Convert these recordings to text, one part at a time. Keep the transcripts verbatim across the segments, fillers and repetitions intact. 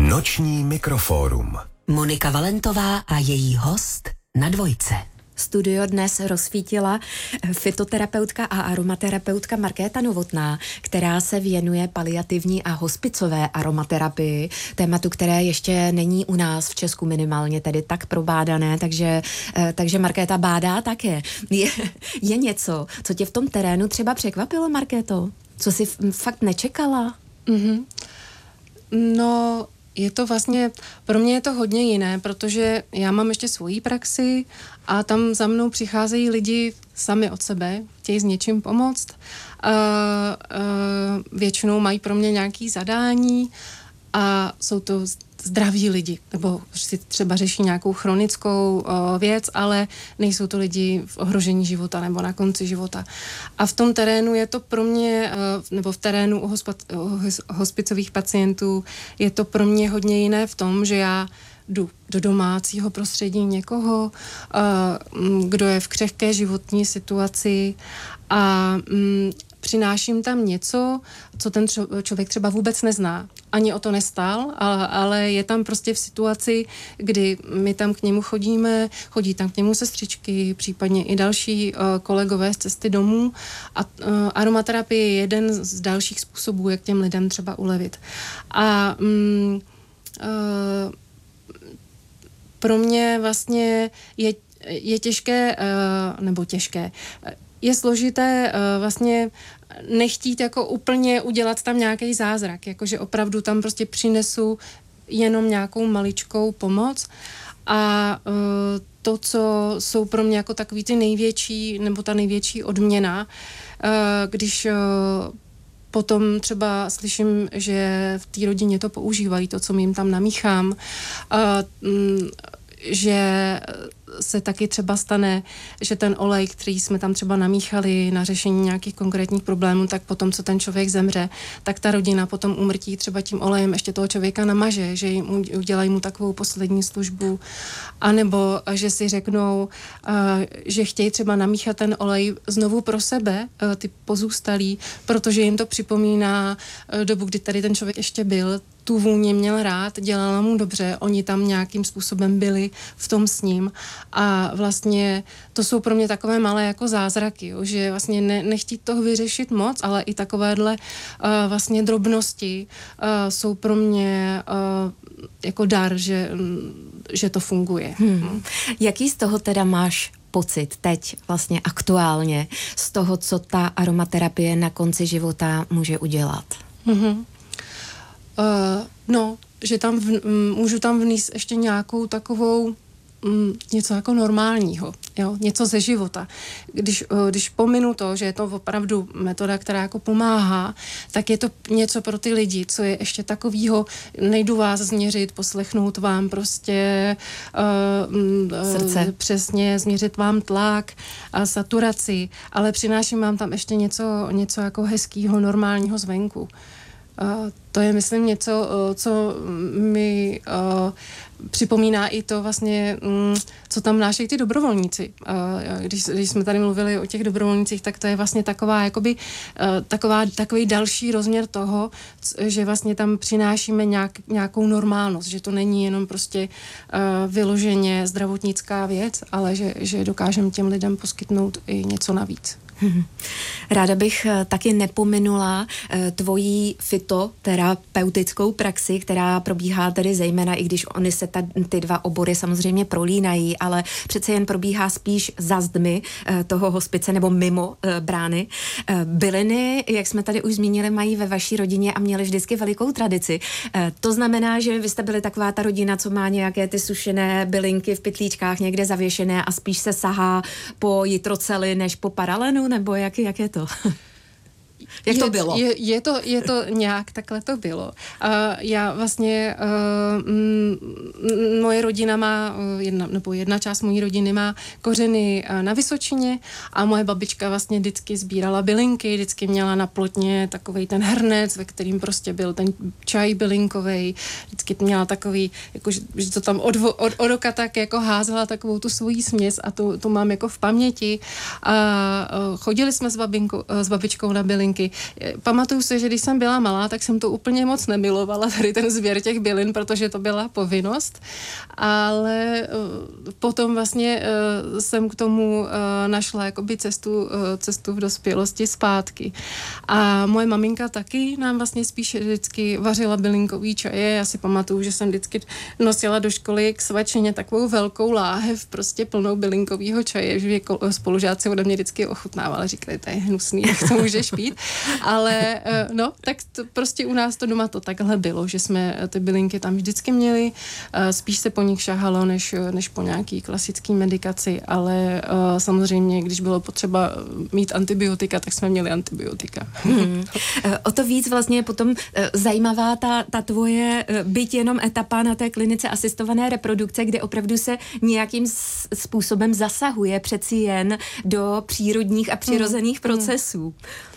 Noční mikrofórum. Monika Valentová a její host na Dvojce. Studio dnes rozsvítila fytoterapeutka a aromaterapeutka Markéta Novotná, která se věnuje paliativní a hospicové aromaterapii, tématu, které ještě není u nás v Česku minimálně tedy tak probádané, takže, takže Markéta bádá také. Je, je něco, co tě v tom terénu třeba překvapilo, Markéto? Co jsi fakt nečekala? Mm-hmm. No... Je to vlastně, pro mě je to hodně jiné, protože já mám ještě svoji praxi a tam za mnou přicházejí lidi sami od sebe, chtějí s něčím pomoct. Uh, uh, většinou mají pro mě nějaké zadání a jsou to zdraví lidi, nebo si třeba řeší nějakou chronickou uh, věc, ale nejsou to lidi v ohrožení života nebo na konci života. A v tom terénu je to pro mě, uh, nebo v terénu u hospa- uh, hospicových pacientů je to pro mě hodně jiné v tom, že já jdu do domácího prostředí někoho, uh, kdo je v křehké životní situaci a um, přináším tam něco, co ten člověk třeba vůbec nezná. Ani o to nestál, ale je tam prostě v situaci, kdy my tam k němu chodíme, chodí tam k němu sestřičky, případně i další kolegové z cesty domů a aromaterapie je jeden z dalších způsobů, jak těm lidem třeba ulevit. A mm, uh, pro mě vlastně je, je těžké, uh, nebo těžké, je složité uh, vlastně nechtít jako úplně udělat tam nějaký zázrak, jakože opravdu tam prostě přinesu jenom nějakou maličkou pomoc a uh, to, co jsou pro mě jako takový ty největší, nebo ta největší odměna, uh, když uh, potom třeba slyším, že v té rodině to používají, to, co mi jim tam namíchám, uh, mm, že se taky třeba stane, že ten olej, který jsme tam třeba namíchali na řešení nějakých konkrétních problémů, tak potom, co ten člověk zemře, tak ta rodina potom umrtí třeba tím olejem ještě toho člověka namaže, že jim udělají mu takovou poslední službu. A nebo, že si řeknou, že chtějí třeba namíchat ten olej znovu pro sebe, ty pozůstalí, protože jim to připomíná dobu, kdy tady ten člověk ještě byl, tu vůni měl rád, dělala mu dobře, oni tam nějakým způsobem byli v tom s ním a vlastně to jsou pro mě takové malé jako zázraky, jo, že vlastně ne, nechtít toho vyřešit moc, ale i takovéhle uh, vlastně drobnosti uh, jsou pro mě uh, jako dar, že, že to funguje. Hmm. Jaký z toho teda máš pocit teď vlastně aktuálně z toho, co ta aromaterapie na konci života může udělat? Mm-hmm. Uh, no, že tam v, m, můžu tam vníst ještě nějakou takovou m, něco jako normálního, jo, něco ze života. Když, uh, když pominu to, že je to opravdu metoda, která jako pomáhá, tak je to něco pro ty lidi, co je ještě takovýho, nejdu vás změřit, poslechnout vám prostě uh, m, srdce. Přesně, změřit vám tlak a saturaci, ale přináším vám tam ještě něco, něco jako hezkýho, normálního zvenku. Uh, to je, myslím, něco, uh, co mi uh, připomíná i to vlastně, um, co tam vnášejí ty dobrovolníci. Uh, když, když jsme tady mluvili o těch dobrovolnících, tak to je vlastně taková, jakoby, uh, taková, takový další rozměr toho, c- že vlastně tam přinášíme nějak, nějakou normálnost, že to není jenom prostě uh, vyloženě zdravotnická věc, ale že, že dokážeme těm lidem poskytnout i něco navíc. Ráda bych taky nepominula tvojí fytoterapeutickou praxi, která probíhá tedy zejména, i když oni se ta, ty dva obory samozřejmě prolínají, ale přece jen probíhá spíš za zdmi toho hospice nebo mimo brány. Byliny, jak jsme tady už zmínili, mají ve vaší rodině a měli vždycky velikou tradici. To znamená, že vy jste byli taková ta rodina, co má nějaké ty sušené bylinky v pytlíčkách někde zavěšené a spíš se sahá po jitroceli než po paralenu, nebo jak, jak je to? Jak je, to bylo? Je, je, to, je to nějak, takhle to bylo. Uh, já vlastně, uh, m, moje rodina má, jedna, nebo jedna část mojí rodiny má kořeny uh, na Vysočině a moje babička vlastně vždycky sbírala bylinky, vždycky měla na plotně takovej ten hrnec, ve kterým prostě byl ten čaj bylinkovej, vždycky měla takový, jako, že, že to tam od, od, od oka tak jako házela takovou tu svoji směs a to, to mám jako v paměti. A uh, chodili jsme s, babinku, uh, s babičkou na bylinky. bylinky. Pamatuju se, že když jsem byla malá, tak jsem to úplně moc nemilovala, tady ten sběr těch bylin, protože to byla povinnost, ale potom vlastně jsem k tomu našla jakoby cestu, cestu v dospělosti zpátky. A moje maminka taky nám vlastně spíš vždycky vařila bylinkový čaje. Já si pamatuju, že jsem vždycky nosila do školy k svačině takovou velkou láhev, prostě plnou bylinkovýho čaje, že spolužáci ode mě vždycky ochutnávali, říkali, to je hnusný, jak to můžeš pít. Ale no, tak to, prostě u nás to doma to takhle bylo, že jsme ty bylinky tam vždycky měli, spíš se po nich šahalo, než, než po nějaký klasický medikaci, ale samozřejmě, když bylo potřeba mít antibiotika, tak jsme měli antibiotika. Hmm. O to víc vlastně potom zajímavá ta, ta tvoje byť jenom etapa na té klinice asistované reprodukce, kde opravdu se nějakým způsobem zasahuje přeci jen do přírodních a přirozených hmm. procesů.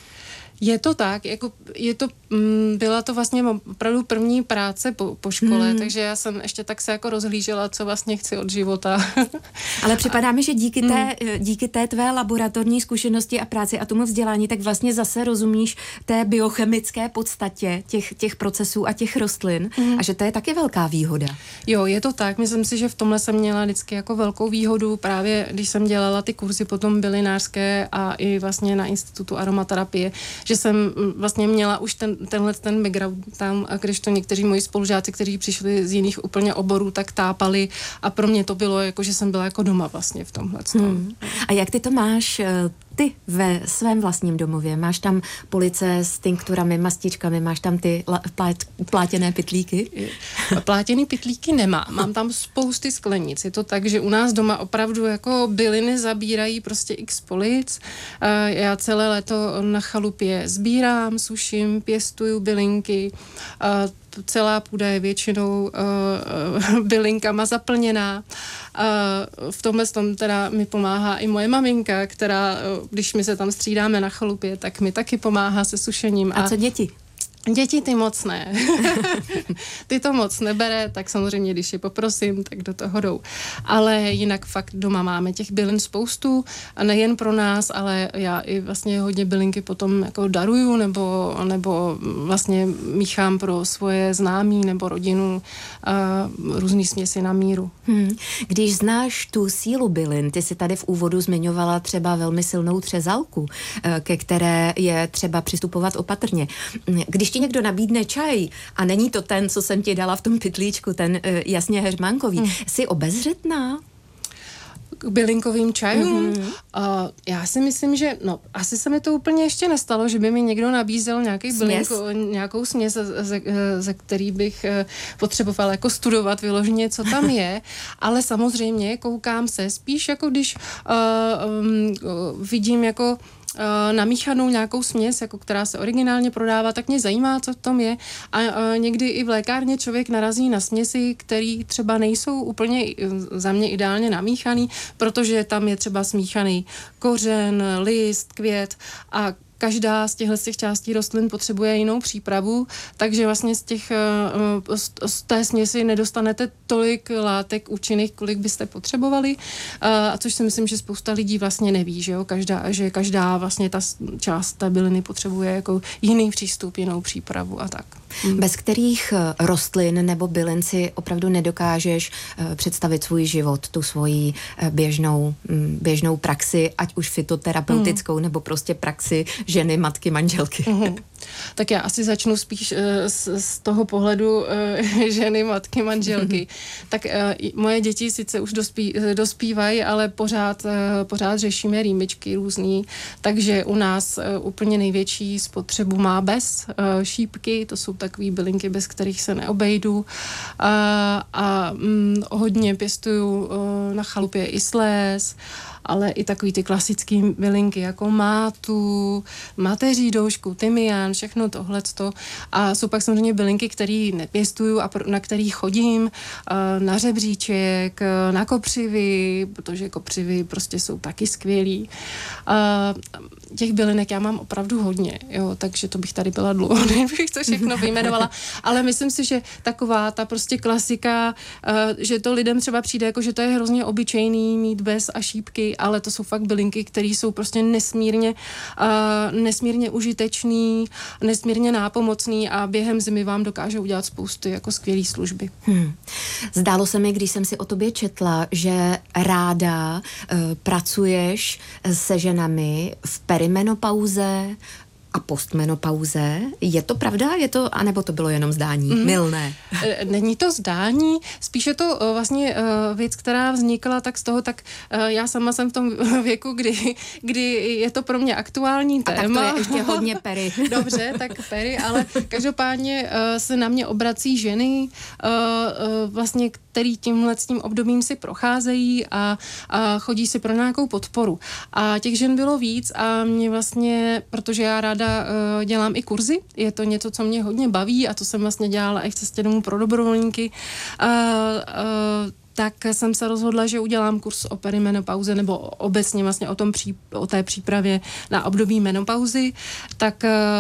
Je to tak, jako je to, mm, byla to vlastně opravdu první práce po, po škole, hmm. takže já jsem ještě tak se jako rozhlížela, co vlastně chci od života. Ale připadá mi, že díky té, hmm. díky té tvé laboratorní zkušenosti a práci a tomu vzdělání, tak vlastně zase rozumíš té biochemické podstatě těch, těch procesů a těch rostlin hmm. a že to je taky velká výhoda. Jo, je to tak. Myslím si, že v tomhle jsem měla vždycky jako velkou výhodu, právě když jsem dělala ty kurzy potom bylinářské a i vlastně na Institutu aromaterapie, že jsem vlastně měla už ten, tenhle ten background tam, a když to někteří moji spolužáci, kteří přišli z jiných úplně oborů, tak tápali a pro mě to bylo jako, že jsem byla jako doma vlastně v tomhle. Hmm. A jak ty to máš ty ve svém vlastním domově? Máš tam police s tinkturami, mastičkami, máš tam ty la, plát, plátěné pytlíky? Plátěný pytlíky nemám. Mám tam spousty sklenic. Je to tak, že u nás doma opravdu jako byliny zabírají prostě x polic. Já celé léto na chalupě sbírám, suším, pěstuju bylinky. Celá půda je většinou uh, bylinkama zaplněná. Uh, v tomhle tom teda mi pomáhá i moje maminka, která, uh, když my se tam střídáme na chalupě, tak mi taky pomáhá se sušením. A, a co děti? Děti ty moc ne. Ty to moc nebere, tak samozřejmě, když je poprosím, tak do toho jdou. Ale jinak fakt doma máme těch bylin spoustu a nejen pro nás, ale já i vlastně hodně bylinky potom jako daruju nebo, nebo vlastně míchám pro svoje známí nebo rodinu a různý směsi na míru. Hmm. Když znáš tu sílu bylin, ty si tady v úvodu zmiňovala třeba velmi silnou třezalku, ke které je třeba přistupovat opatrně. Když ti někdo nabídne čaj a není to ten, co jsem ti dala v tom pytlíčku, ten uh, jasně heřmánkový, hmm. jsi obezřetná? K bylinkovým čajům? Mm-hmm. Uh, já si myslím, že no, asi se mi to úplně ještě nestalo, že by mi někdo nabízel nějaký bylinko, nějakou směs, ze, ze, ze který bych uh, potřebovala jako studovat vyloženě, co tam je, ale samozřejmě koukám se spíš jako když uh, um, vidím jako namíchanou nějakou směs, jako která se originálně prodává, tak mě zajímá, co v tom je. A, a někdy i v lékárně člověk narazí na směsi, které třeba nejsou úplně za mě ideálně namíchaný, protože tam je třeba smíchaný kořen, list, květ a každá z těchto z těch částí rostlin potřebuje jinou přípravu, takže vlastně z, těch, z té směsi nedostanete tolik látek účinných, kolik byste potřebovali, a což si myslím, že spousta lidí vlastně neví, že jo, každá, že každá vlastně ta část té byliny potřebuje jako jiný přístup, jinou přípravu a tak. Hmm. Bez kterých rostlin nebo bylin si opravdu nedokážeš představit svůj život, tu svoji běžnou, běžnou praxi, ať už fytoterapeutickou, hmm. nebo prostě praxi ženy, matky, manželky. Hmm. Tak já asi začnu spíš uh, z, z toho pohledu uh, ženy, matky, manželky. Hmm. Tak uh, moje děti sice už dospí, dospívají, ale pořád, uh, pořád řešíme rýmičky různý, takže u nás uh, úplně největší spotřebu má bez uh, šípky, to jsou takové bylinky, bez kterých se neobejdu. A, a mm, hodně pěstuju uh, na chalupě i sléz, ale i takový ty klasický bylinky jako mátu, mateří doušku, tymián, všechno tohleto. A jsou pak samozřejmě bylinky, které nepěstuju a na který chodím, na řebříček, na kopřivy, protože kopřivy prostě jsou taky skvělý. Těch bylinek já mám opravdu hodně, jo, takže to bych tady byla dlouho, bych to všechno vyjmenovala, ale myslím si, že taková ta prostě klasika, že to lidem třeba přijde jako, že to je hrozně obyčejný mít bez a šípky, ale to jsou fakt bylinky, které jsou prostě nesmírně, nesmírně užitečný, nesmírně nápomocný a během zimy vám dokážou udělat spousty jako skvělý služby. Hmm. Zdálo se mi, když jsem si o tobě četla, že ráda uh, pracuješ se ženami v perimenopauze a postmenopauze. Je to pravda? Je to, anebo to bylo jenom zdání? Mm. Mylné. Není to zdání, spíše to uh, vlastně uh, věc, která vznikla tak z toho, tak uh, já sama jsem v tom věku, kdy, kdy je to pro mě aktuální a téma. A tak to je ještě hodně pery. Dobře, tak pery, ale každopádně uh, se na mě obrací ženy, uh, uh, vlastně, který tímhle s tím obdobím si procházejí a, a chodí si pro nějakou podporu. A těch žen bylo víc a mě vlastně, protože já ráda uh, dělám i kurzy, je to něco, co mě hodně baví a to jsem vlastně dělala i v cestě domů pro dobrovolníky, uh, uh, tak jsem se rozhodla, že udělám kurz o perimenopauze nebo obecně vlastně o, tom pří, o té přípravě na období menopauzy, tak